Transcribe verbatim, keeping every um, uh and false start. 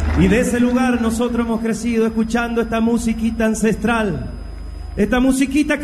Y de ese lugar nosotros hemos crecido escuchando esta musiquita ancestral, esta musiquita que